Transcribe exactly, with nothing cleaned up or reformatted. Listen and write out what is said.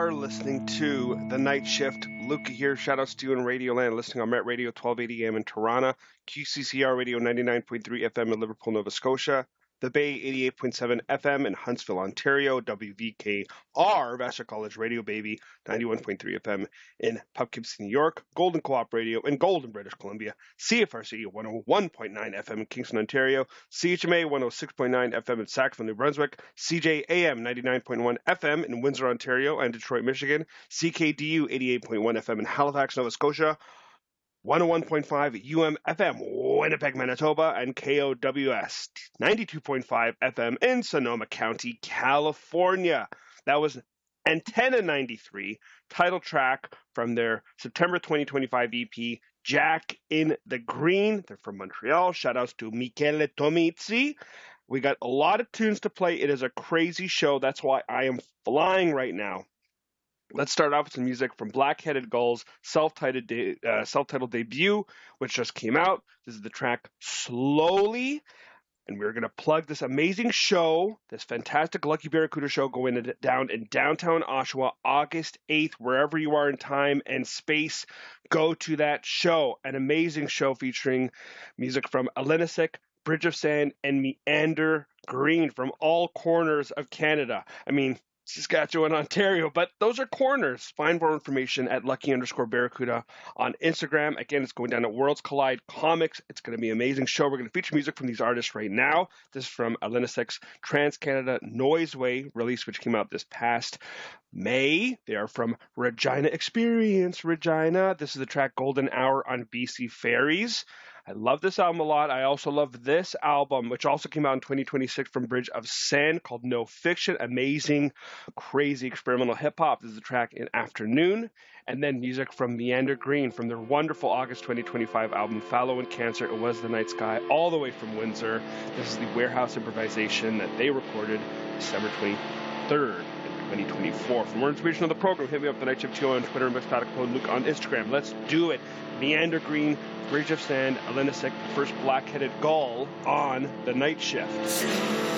are listening to The Night Shift. Luca here. Shoutouts to you in Radioland, listening on Met Radio twelve eighty A M in Toronto, Q C C R Radio ninety-nine point three F M in Liverpool, Nova Scotia, The Bay eighty-eight point seven F M in Huntsville, Ontario, W V K R, Vassar College Radio Baby, ninety-one point three F M in Poughkeepsie, New York, Golden Co-op Radio in Golden, British Columbia, C F R C one oh one point nine F M in Kingston, Ontario, C H M A one oh six point nine F M in Sackville, New Brunswick, C J A M ninety-nine point one F M in Windsor, Ontario, and Detroit, Michigan, C K D U eighty-eight point one F M in Halifax, Nova Scotia, one oh one point five U M F M, Winnipeg, Manitoba, and K O W S ninety-two point five F M in Sonoma County, California. That was Antenna ninety-three, title track from their September twenty twenty-five E P, Jack in the Green. They're from Montreal. Shoutouts to Michele Tomizzi. We got a lot of tunes to play. It is a crazy show. That's why I am flying right now. Let's start off with some music from Black-Headed Gull's self-titled, de- uh, self-titled debut, which just came out. This is the track Slowly. And we're going to plug this amazing show, this fantastic Lucky Barracuda show going down in downtown Oshawa, August eighth, wherever you are in time and space. Go to that show. An amazing show featuring music from Alenisik, Bridge of Sand, and Meander Green from all corners of Canada. I mean, Saskatchewan, Ontario, but those are corners. Find more information at Lucky underscore Barracuda on Instagram. Again, it's going down at Worlds Collide Comics. It's going to be an amazing show. We're going to feature music from these artists right now. This is from Alenisic's Trans-Canada Noiseway release, which came out this past May. They are from Regina Experience, Regina. This is the track Golden Hour on B C Ferries. I love this album a lot. I also love this album, which also came out in twenty twenty-six from Bridge of Sand, called No Fiction. Amazing, crazy experimental hip-hop. This is the track In Afternoon. And then music from Meander Green from their wonderful August twenty twenty-five album, Fallow and Cancer, It Was the Night Sky, all the way from Windsor. This is the warehouse improvisation that they recorded December twenty-third. twenty twenty-four. For more information on the program, hit me up, The Night Shift Show on Twitter, and Mixpodic Luke on Instagram. Let's do it. Meander Green, Bridge of Sand, Alenisik, first Black-Headed Gull on The Night Shift.